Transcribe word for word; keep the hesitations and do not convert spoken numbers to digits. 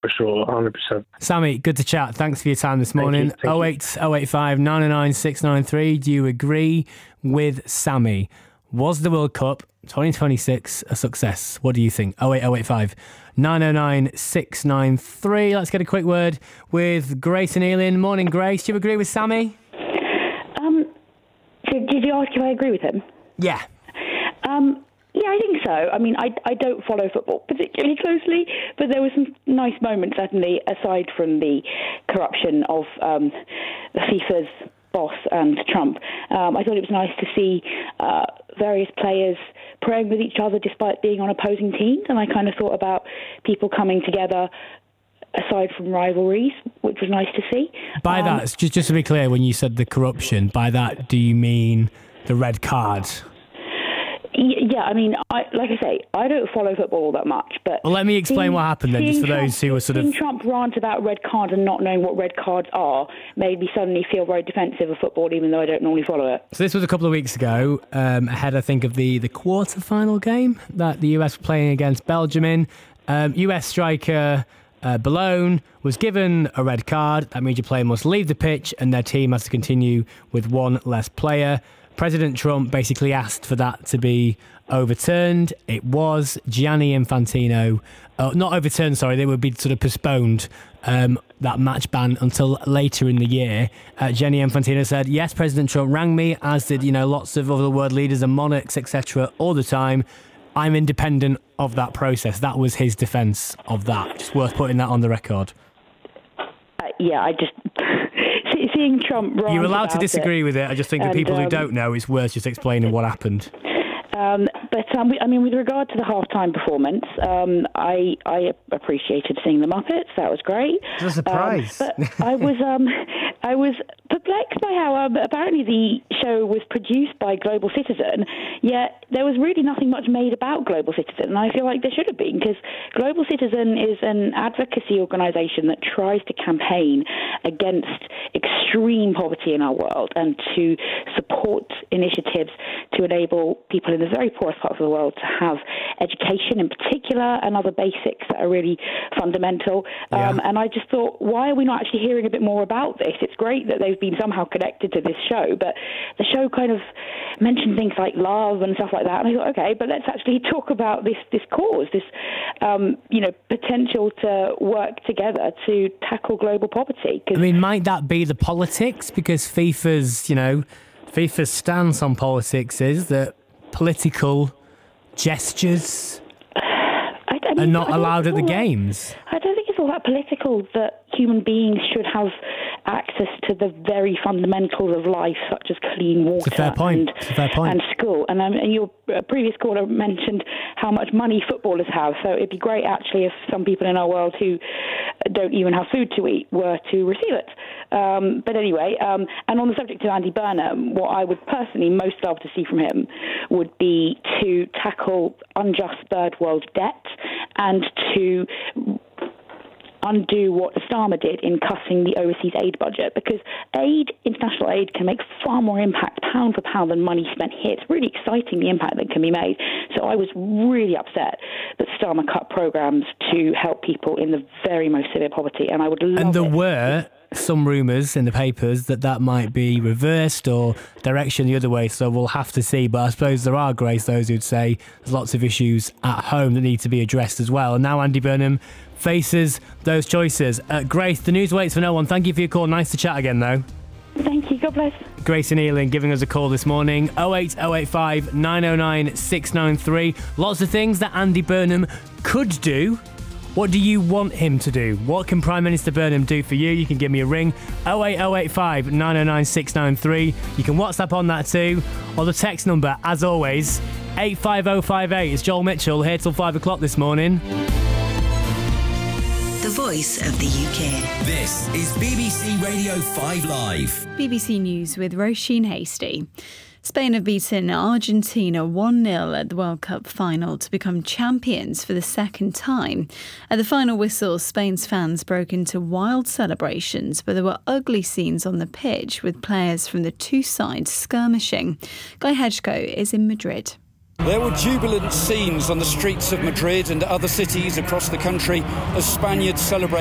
sure, one hundred percent. Sammy, good to chat. Thanks for your time this morning. Thank you, thank oh eight oh eight five nine oh nine six nine three. Do you agree with Sammy? Was the World Cup twenty twenty-six a success? What do you think? oh eight oh eight five nine oh nine six nine three. Let's get a quick word with Grace and Ealing. Morning, Grace. Do you agree with Sammy? Um, did, did you ask if I agree with him? Yeah. Um, yeah, I think so. I mean, I, I don't follow football particularly closely, but there were some nice moments, certainly, aside from the corruption of um, the FIFA's boss and Trump. Um, I thought it was nice to see uh, various players praying with each other despite being on opposing teams, and I kind of thought about people coming together aside from rivalries, which was nice to see. By um, that, just, just to be clear, when you said the corruption, by that do you mean the red card? Yeah, I mean, I, like I say, I don't follow football all that much, but... Well, let me explain seeing, what happened then, just for Trump, those who are sort of... Seeing Trump rant about red cards and not knowing what red cards are made me suddenly feel very defensive of football, even though I don't normally follow it. So this was a couple of weeks ago, um, ahead, I think, of the, the quarter-final game that the U S were playing against Belgium in. Um, U S striker uh, Ballone was given a red card. That means your player must leave the pitch and their team has to continue with one less player. President Trump basically asked for that to be overturned. It was. Gianni Infantino, uh, not overturned, sorry, they would be sort of postponed, um, that match ban until later in the year. Uh, Gianni Infantino said, yes, President Trump rang me, as did, you know, lots of other world leaders and monarchs, et cetera, all the time. I'm independent of that process. That was his defence of that. Just worth putting that on the record. Uh, yeah, I just... Seeing Trump rant You're allowed to about disagree it, with it. I just think and, for people um, who don't know, it's worth just explaining what happened. Um, but um, we, I mean, with regard to the halftime performance, um, I I appreciated seeing the Muppets. That was great. It's a surprise. Um, but I was um, I was perplexed by how um, apparently the show was produced by Global Citizen, yet there was really nothing much made about Global Citizen, and I feel like there should have been, because Global Citizen is an advocacy organisation that tries to campaign against extreme poverty in our world and to support initiatives to enable people in the very poorest parts of the world to have education in particular and other basics that are really fundamental. Yeah. Um, and I just thought, why are we not actually hearing a bit more about this? It's great that they've been somehow connected to this show, but the show kind of mentioned things like love and stuff like that. And I thought, okay, but let's actually talk about this this cause, this um, you know, potential to work together to tackle global poverty. I mean, might that be the politics? Because FIFA's, you know, FIFA's stance on politics is that political gestures I, I mean, are not I don't allowed at the think all that- games. I don't think it's all that political that human beings should have access to the very fundamentals of life, such as clean water It's a fair point. and, It's a fair point. and school. And, um, and your uh, previous caller mentioned how much money footballers have. So it'd be great, actually, if some people in our world who don't even have food to eat were to receive it. Um, but anyway, um, and on the subject of Andy Burnham, what I would personally most love to see from him would be to tackle unjust third world debt and to undo what Starmer did in cutting the overseas aid budget, because aid, international aid, can make far more impact pound for pound than money spent here. It's really exciting, the impact that can be made. So I was really upset that Starmer cut programs to help people in the very most severe poverty, and I would love And there it. were some rumours in the papers that that might be reversed or direction the other way, so we'll have to see. But I suppose there are, Grace, those who'd say there's lots of issues at home that need to be addressed as well. And now Andy Burnham faces those choices. Uh, Grace, the news waits for no one. Thank you for your call. Nice to chat again, though. Thank you. God bless. Grace and Ealing giving us a call this morning. oh eight oh eight five nine oh nine six nine three. Lots of things that Andy Burnham could do. What do you want him to do? What can Prime Minister Burnham do for you? You can give me a ring. oh eight oh eight five nine oh nine six nine three. You can WhatsApp on that too. Or the text number, as always, eight five oh five eight. It's Joel Mitchell here till five o'clock this morning. The voice of the U K. This is B B C Radio five Live. B B C News with Roisin Hasty. Spain have beaten Argentina one nil at the World Cup final to become champions for the second time. At the final whistle, Spain's fans broke into wild celebrations, but there were ugly scenes on the pitch with players from the two sides skirmishing. Guy Hedgecoe is in Madrid. There were jubilant scenes on the streets of Madrid and other cities across the country as Spaniards celebrated